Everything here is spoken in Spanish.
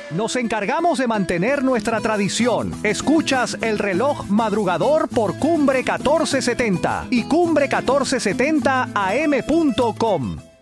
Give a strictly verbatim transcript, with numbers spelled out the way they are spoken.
Nos encargamos de mantener nuestra tradición. Escuchas el reloj madrugador por Cumbre catorce setenta y cumbre catorce setenta a m punto com.